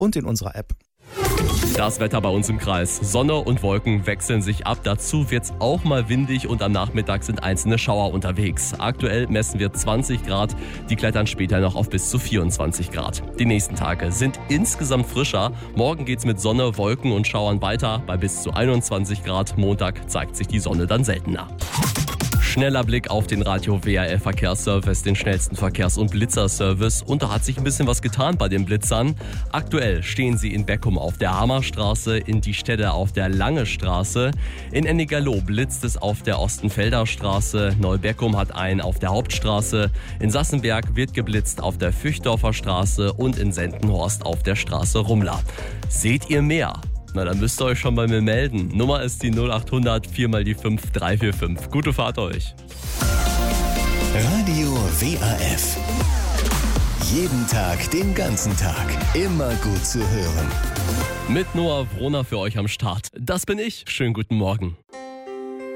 und in unserer App. Das Wetter bei uns im Kreis. Sonne und Wolken wechseln sich ab. Dazu wird's auch mal windig und am Nachmittag sind einzelne Schauer unterwegs. Aktuell messen wir 20 Grad. Die klettern später noch auf bis zu 24 Grad. Die nächsten Tage sind insgesamt frischer. Morgen geht's mit Sonne, Wolken und Schauern weiter bei bis zu 21 Grad. Montag zeigt sich die Sonne dann seltener. Schneller Blick auf den Radio WRL Verkehrsservice, den schnellsten Verkehrs- und Blitzerservice. Und da hat sich ein bisschen was getan bei den Blitzern. Aktuell stehen sie in Beckum auf der Hammerstraße, in Diestädte auf der Lange Straße. In Ennigerloh blitzt es auf der Ostenfelder Straße. Neubeckum hat einen auf der Hauptstraße. In Sassenberg wird geblitzt auf der Füchtdorfer Straße und in Sendenhorst auf der Straße Rumla. Seht ihr mehr? Na, dann müsst ihr euch schon bei mir melden. Nummer ist die 0800 4x5 345. Gute Fahrt euch. Radio WRF. Jeden Tag, den ganzen Tag. Immer gut zu hören. Mit Noah Wroner für euch am Start. Das bin ich. Schönen guten Morgen.